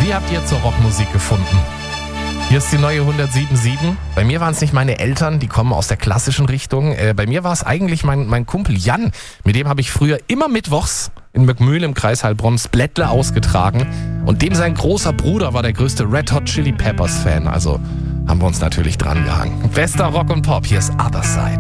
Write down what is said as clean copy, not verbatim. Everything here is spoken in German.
Wie habt ihr zur Rockmusik gefunden? Hier ist die neue 107.7. Bei mir waren es nicht meine Eltern, die kommen aus der klassischen Richtung. Bei mir war es eigentlich mein Kumpel Jan. Mit dem habe ich früher immer mittwochs in Möckmühl im Kreis Heilbronn Splättle ausgetragen. Und dem sein großer Bruder war der größte Red Hot Chili Peppers Fan. Also haben wir uns natürlich dran gehangen. Bester Rock und Pop, hier ist Other Side.